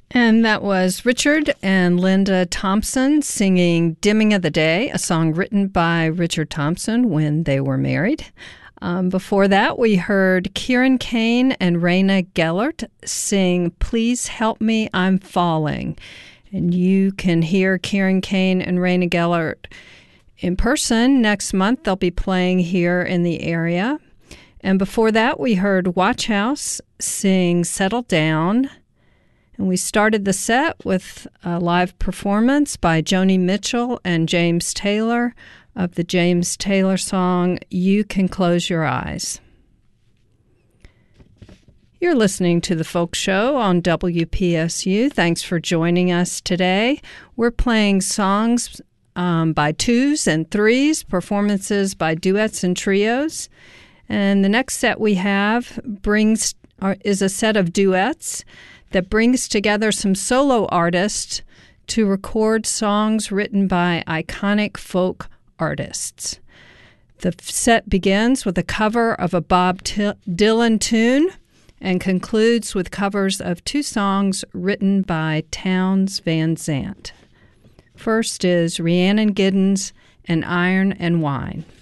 And that was Richard and Linda Thompson singing Dimming of the Day, a song written by Richard Thompson when they were married. Before that, we heard Kieran Kane and Raina Gellert sing Please Help Me, I'm Falling. And you can hear Kieran Kane and Raina Gellert in person next month. They'll be playing here in the area. And before that, we heard Watch House sing Settle Down. And we started the set with a live performance by Joni Mitchell and James Taylor of the James Taylor song, You Can Close Your Eyes. You're listening to The Folk Show on WPSU. Thanks for joining us today. We're playing songs by twos and threes, performances by duets and trios. And the next set we have is a set of duets that brings together some solo artists to record songs written by iconic folk artists. The set begins with a cover of a Bob Dylan tune and concludes with covers of two songs written by Townes Van Zandt. First is Rhiannon Giddens and Iron and Wine.